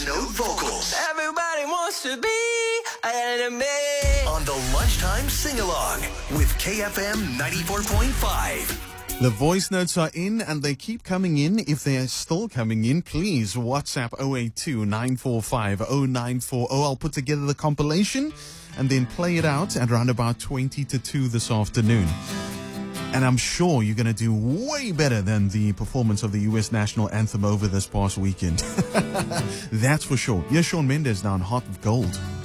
note vocals. Everybody wants to be an enemy. On the Lunchtime Sing-Along with KFM 94.5. The voice notes are in and they keep coming in. If they're still coming in, please WhatsApp 082-945-0940. I'll put together the compilation and then play it out at around about 20 to 2 this afternoon. And I'm sure you're going to do way better than the performance of the U.S. national anthem over this past weekend. That's for sure. Here's Shawn Mendes now on Heart of Gold.